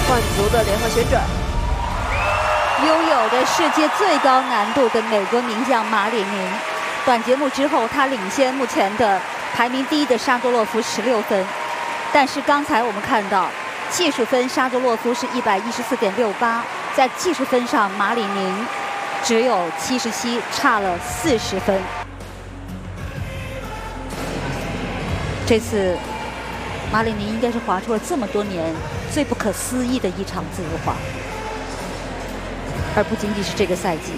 换足的联合旋转。 拥有着世界最高难度的美国名将马里宁，短节目之后，他领先目前的排名第一的沙多洛夫16分。但是刚才我们看到，技术分沙多洛夫是114.68，在技术分上马里宁只有77，差了40分。这次马里宁应该是滑出了这么多年最不可思议的一场自由滑，而不仅仅是这个赛季。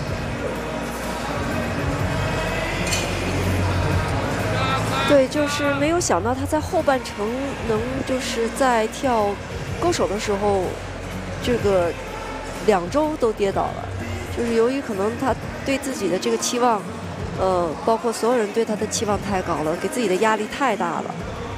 对，就是没有想到他在后半程能就是在跳勾手的时候，这个2周都跌倒了，就是由于可能他对自己的这个期望，包括所有人对他的期望太高了，给自己的压力太大了。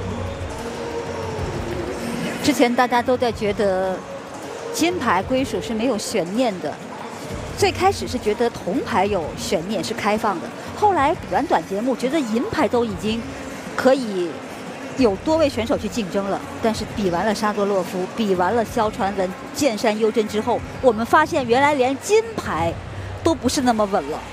之前大家都在觉得金牌归属是没有悬念的，最开始是觉得铜牌有悬念，是开放的。后来比完短节目，觉得银牌都已经可以有多位选手去竞争了。但是比完了沙多洛夫，比完了肖传文、剑山优真之后，我们发现原来连金牌都不是那么稳了。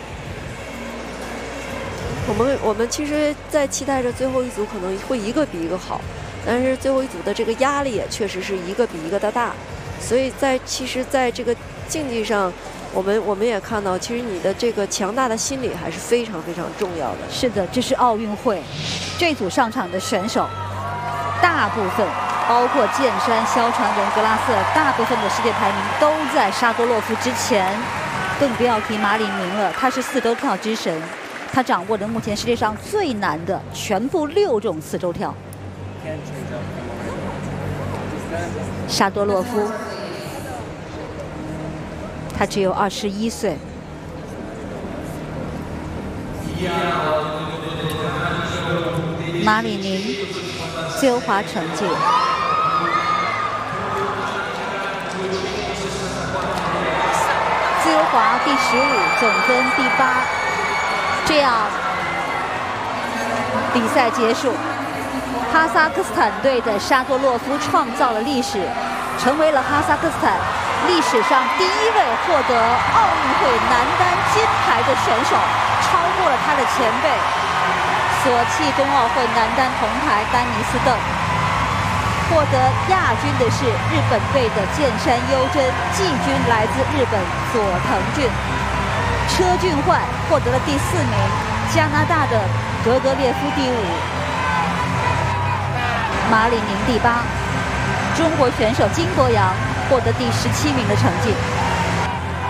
我们其实在期待着最后一组可能会一个比一个好，但是最后一组的这个压力也确实是一个比一个的大，所以其实在这个竞技上。我们也看到，其实你的这个强大的心理还是非常非常重要的。 是的，这是奥运会，这组上场的选手，大部分包括剑山、肖传文、格拉瑟尔，大部分的世界排名都在沙多洛夫之前，更不要提马里宁了。他是4周跳之神，他掌握着目前世界上最难的全部6种4周跳。沙多洛夫。他只有21岁。马里宁自由滑成绩自由滑第15，总分第8。这样，比赛结束。哈萨克斯坦队的沙多洛夫创造了历史，成为了哈萨克斯坦历史上第1位获得奥运会男单金牌的选手，超过了他的前辈索契冬奥会男单铜牌丹尼斯邓。获得亚军的是日本队的剑山优真，季军来自日本佐藤俊。车俊焕获得了第4名，加拿大的格格列夫第5，马里宁第8，中国选手金博洋获得第17名的成绩。